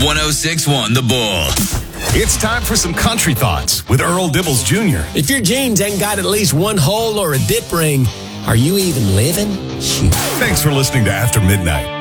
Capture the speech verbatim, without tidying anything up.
one oh six point one The Bull. It's time for some country thoughts with Earl Dibbles Junior If your jeans ain't got at least one hole or a dip ring, are you even living? Shoot. Thanks for listening to After Midnight.